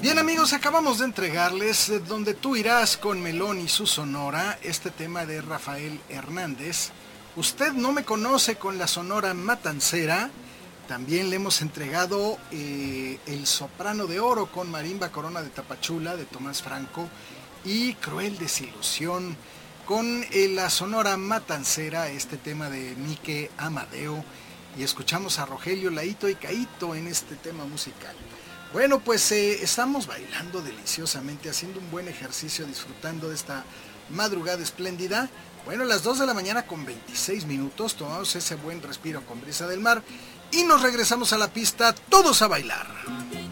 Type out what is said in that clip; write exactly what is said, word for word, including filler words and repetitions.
Bien amigos, acabamos de entregarles eh, Donde tú irás con Melón y su Sonora, este tema de Rafael Hernández. Usted no me conoce con la Sonora Matancera. También le hemos entregado eh, El Soprano de Oro con Marimba Corona de Tapachula de Tomás Franco y Cruel Desilusión con eh, la Sonora Matancera, este tema de Mike Amadeo. Y escuchamos a Rogelio, Laito y Caito en este tema musical. Bueno, pues eh, estamos bailando deliciosamente, haciendo un buen ejercicio, disfrutando de esta madrugada espléndida. Bueno, las dos de la mañana con veintiséis minutos, tomamos ese buen respiro con brisa del mar y nos regresamos a la pista, todos a bailar.